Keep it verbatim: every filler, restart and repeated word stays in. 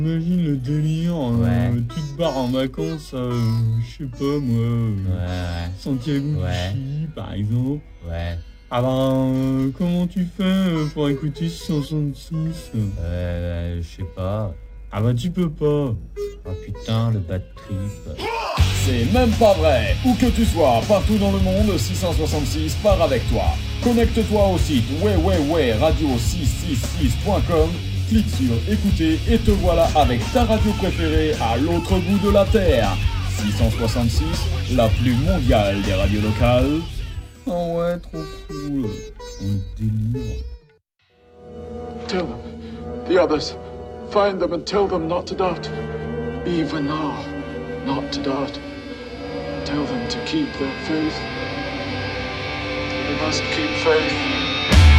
Imagine le délire, euh, Ouais. tu te barres en vacances, euh, je sais pas moi, euh, Ouais, ouais. Santiago du Ouais. Chili par exemple. Ouais. Ah ben, euh, comment tu fais euh, pour écouter six cent soixante-six? Euh, je sais pas. Ah bah tu peux pas. Oh putain, le bad trip. C'est même pas vrai. Où que tu sois, partout dans le monde, six cent soixante-six part avec toi. Connecte-toi au site ouais ouais ouais radio six cent soixante-six point com, clique sur écouter et te voilà avec ta radio préférée à l'autre bout de la terre. six cent soixante-six, la plus mondiale des radios locales. Oh ouais, trop cool. On délire. Tell them, the others, find them and tell them not to doubt. Even now, not to doubt. Tell them to keep their faith. They must keep faith.